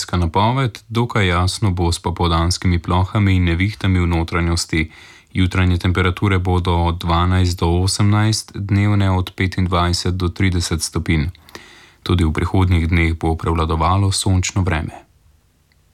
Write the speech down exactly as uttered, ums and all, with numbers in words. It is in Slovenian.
vremenska napoved, dokaj jasno bo s popoldanskimi plohami in nevihtami v notranjosti. Jutranje temperature bodo od dvanajst do osemnajst, dnevne od petindvajset do trideset stopinj. Tudi v prihodnjih dneh bo prevladovalo sončno vreme.